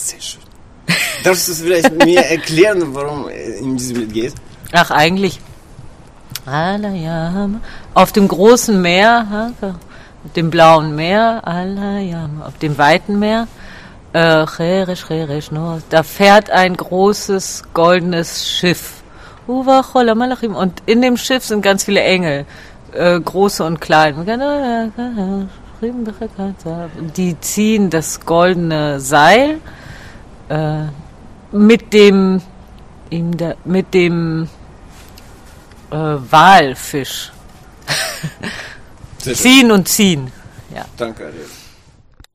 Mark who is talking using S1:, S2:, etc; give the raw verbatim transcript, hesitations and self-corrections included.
S1: Sehr schön. Darfst du es vielleicht mir erklären, warum es in diesem Lied geht?
S2: Ach, eigentlich. Alayam. Auf dem großen Meer, auf dem blauen Meer, Alayam. Auf dem weiten Meer, äh, Cheresh, Cheresh, no. Da fährt ein großes goldenes Schiff. Und in dem Schiff sind ganz viele Engel, äh, große und kleine. Die ziehen das goldene Seil äh, mit dem mit dem äh, Walfisch. Ziehen und ziehen. Ja.
S1: Danke, Ariel.